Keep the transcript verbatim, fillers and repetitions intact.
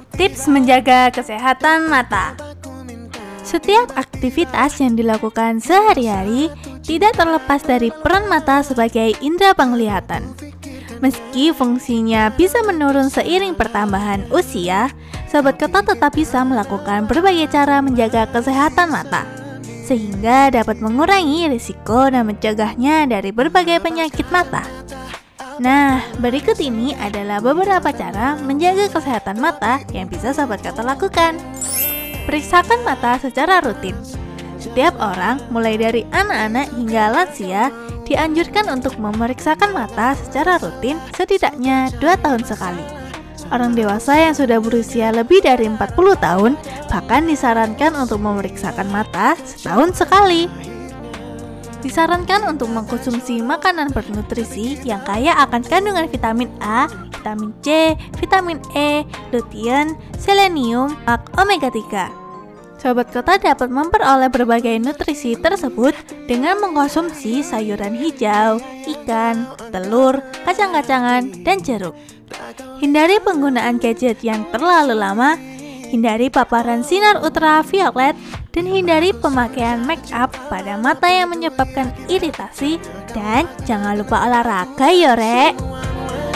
Tips menjaga kesehatan mata. Setiap aktivitas yang dilakukan sehari-hari tidak terlepas dari peran mata sebagai indera penglihatan. Meski fungsinya bisa menurun seiring pertambahan usia, sahabat kota tetap bisa melakukan berbagai cara menjaga kesehatan mata, sehingga dapat mengurangi risiko dan mencegahnya dari berbagai penyakit mata. Nah, berikut ini adalah beberapa cara menjaga kesehatan mata yang bisa sahabat kota lakukan. Periksakan mata secara rutin. Setiap orang, mulai dari anak-anak hingga lansia, dianjurkan untuk memeriksakan mata secara rutin setidaknya dua tahun sekali. Orang dewasa yang sudah berusia lebih dari empat puluh tahun bahkan disarankan untuk memeriksakan mata setahun sekali. Disarankan untuk mengkonsumsi makanan bernutrisi yang kaya akan kandungan vitamin A, vitamin C, vitamin E, lutein, selenium, omega tiga. Sahabat kota dapat memperoleh berbagai nutrisi tersebut dengan mengkonsumsi sayuran hijau, ikan, telur, kacang-kacangan, dan jeruk. Hindari penggunaan gadget yang terlalu lama, hindari paparan sinar ultraviolet, dan hindari pemakaian make up pada mata yang menyebabkan iritasi, dan jangan lupa olahraga yo rek.